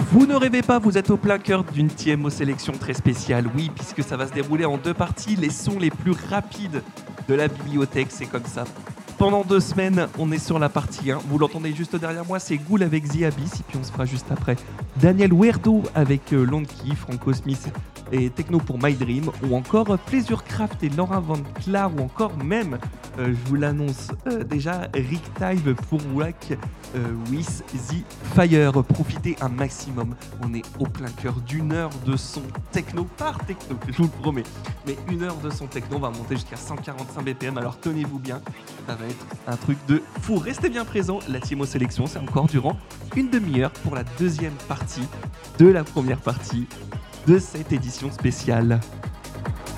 Vous ne rêvez pas, vous êtes au plein cœur d'une TMO sélection très spéciale. Oui, puisque ça va se dérouler en 2 parties. Les sons les plus rapides de la bibliothèque, c'est comme ça. Pendant 2 semaines, on est sur la partie 1. Vous l'entendez juste derrière moi, c'est Ghoul avec The Abyss. Et puis on se fera juste après Daniel Huerdo avec Lonky, Franco Smith et Techno pour My Dream. Ou encore Pleasurecraft et Laura Van Clar. Ou encore même, je vous l'annonce déjà, Rick Time pour Wack with the Fire. Profitez un maximum. On est au plein cœur d'une heure de son techno par techno, je vous le promets. Mais une heure de son techno, on va monter jusqu'à 145 BPM. Alors tenez-vous bien, ça va être un truc de fou. Restez bien présents, la TMO Sélection, c'est encore durant une demi-heure pour la deuxième partie de la première partie de cette édition spéciale.